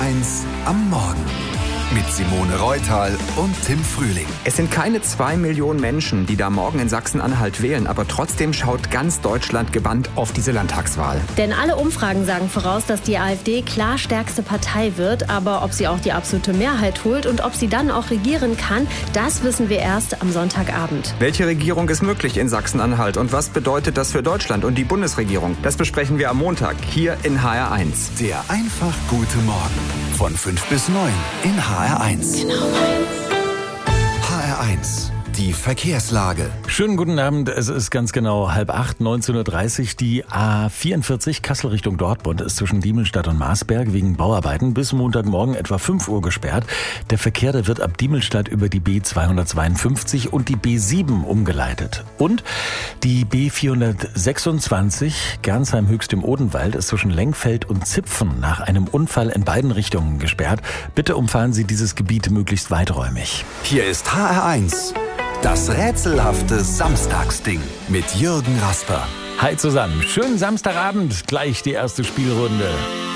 HR1 am Morgen. Mit Simone Reutal und Tim Frühling. Es sind keine 2 Millionen Menschen, die da morgen in Sachsen-Anhalt wählen, aber trotzdem schaut ganz Deutschland gebannt auf diese Landtagswahl. Denn alle Umfragen sagen voraus, dass die AfD klar stärkste Partei wird, aber ob sie auch die absolute Mehrheit holt und ob sie dann auch regieren kann, das wissen wir erst am Sonntagabend. Welche Regierung ist möglich in Sachsen-Anhalt und was bedeutet das für Deutschland und die Bundesregierung? Das besprechen wir am Montag hier in HR1. Der einfach gute Morgen von 5 bis 9 in HR1. Genau. HR1, die Verkehrslage. Schönen guten Abend, es ist ganz genau 7:30, 19:30 Uhr. Die A44 Kassel Richtung Dortmund ist zwischen Diemelstadt und Marsberg wegen Bauarbeiten bis Montagmorgen etwa 5 Uhr gesperrt. Der Verkehr, der wird ab Diemelstadt über die B252 und die B7 umgeleitet. Und die B426 Gernsheim-Höchst im Odenwald ist zwischen Lengfeld und Zipfen nach einem Unfall in beiden Richtungen gesperrt. Bitte umfahren Sie dieses Gebiet möglichst weiträumig. Hier ist HR1. Das rätselhafte Samstagsding mit Jürgen Rasper. Hi zusammen, schönen Samstagabend, gleich die erste Spielrunde.